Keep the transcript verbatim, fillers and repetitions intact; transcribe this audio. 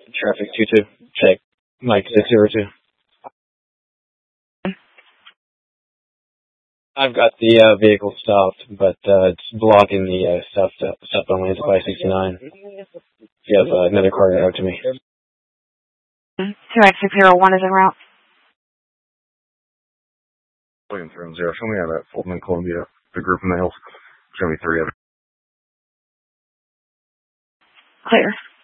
Traffic two two. Check. Mike six zero two. I've got the uh, vehicle stopped, but uh, it's blocking the uh, south southbound lanes of I sixty-nine. You have uh, another car out to me. two X six zero one is en route. William three one zero. Show me how that Fulton, Columbia, the group of males. There's going to be three of them. Clear.